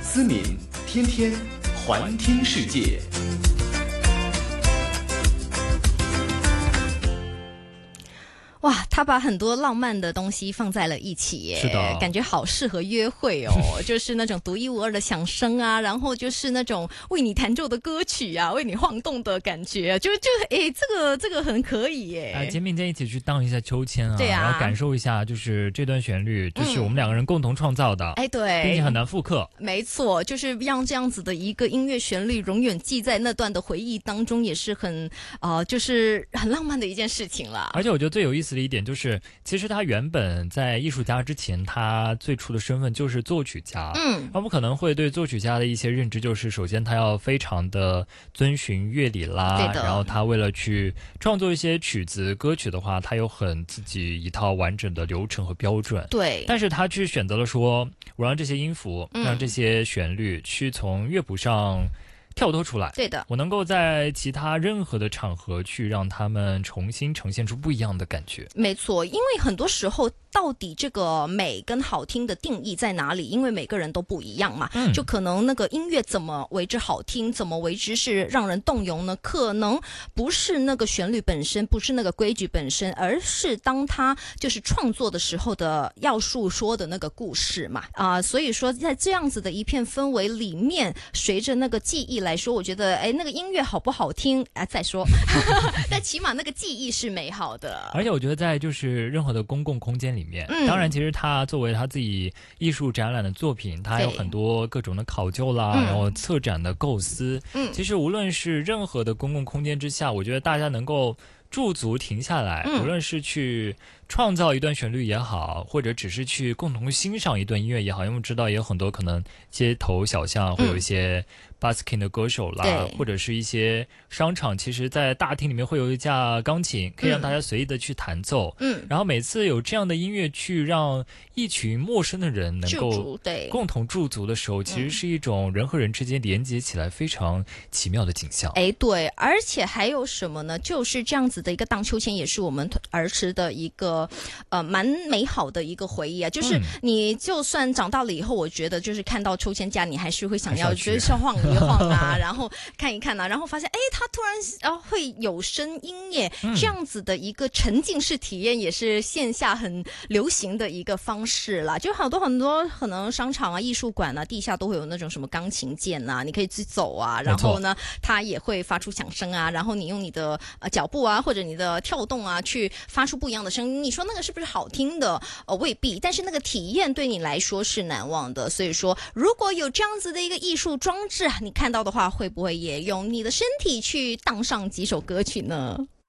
思敏，天天环听世界。 哇，他把很多浪漫的东西放在了一起耶， 是的， 感觉好适合约会哦。就是那种独一无二的响声啊，然后就是那种为你弹奏的歌曲啊，为你晃动的感觉，这个很可以耶。 见面一起去荡一下秋千啊， 对啊， 然后感受一下，就是这段旋律，就是我们两个人共同创造的， 对， 并且很难复刻。 没错，就是让这样子的一个音乐旋律永远记在那段的回忆当中，也是很就是很浪漫的一件事情啦。 而且我觉得最有意思的一点就是，其实他原本在艺术家之前，他最初的身份就是作曲家。我们可能会对作曲家的一些认知，就是首先他要非常的遵循乐理啦，然后他为了去创作一些曲子歌曲的话，他有很自己一套完整的流程和标准。 对， 但是他去选择了说，我让这些音符，让这些旋律去从乐谱上跳脱出来， 对的， 我能够在其他任何的场合去让他们重新呈现出不一样的感觉。 没错，因为很多时候到底这个美跟好听的定义在哪里？因为每个人都不一样嘛，就可能那个音乐怎么为之好听，怎么为之是让人动容呢？可能不是那个旋律本身，不是那个规矩本身，而是当他就是创作的时候的要述说的那个故事嘛。所以说在这样子的一片氛围里面，随着那个记忆来说，我觉得那个音乐好不好听再说，但起码那个记忆是美好的。 而且我觉得在就是任何的公共空间里面，当然其实他作为他自己艺术展览的作品，他有很多各种的考究啦，然后策展的构思。其实无论是任何的公共空间之下，我觉得大家能够驻足停下来，无论是去创造一段旋律也好，或者只是去共同欣赏一段音乐也好，因为我们知道也有很多可能街头小巷会有一些busking 的歌手啦，或者是一些商场，其实在大厅里面会有一架钢琴，可以让大家随意的去弹奏。然后每次有这样的音乐去让一群陌生的人能够共同驻足的时候，其实是一种人和人之间连接起来非常奇妙的景象。 对，而且还有什么呢？就是这样子的一个荡秋千，也是我们儿时的一个蛮美好的一个回忆啊。就是你就算长大了以后，我觉得就是看到秋千架，你还是会想要就是晃一晃啊，然后看一看啊，然后发现它突然会有声音耶，这样子的一个沉浸式体验也是线下很流行的一个方式啦。就很多可能商场啊、艺术馆啊，地下都会有那种什么钢琴键啊，你可以去走啊，然后呢，它也会发出响声啊，然后你用你的脚步啊或者你的跳动啊去发出不一样的声音。你说那个是不是好听的？未必，但是那个体验对你来说是难忘的。所以说，如果有这样子的一个艺术装置，你看到的话，会不会也用你的身体去荡上几首歌曲呢？